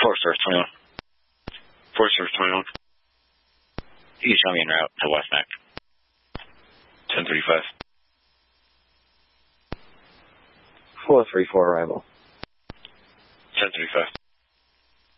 Forest Earth 21. Forest Earth 21. You show me en route to West Mac. 1035. 434 arrival. 1035.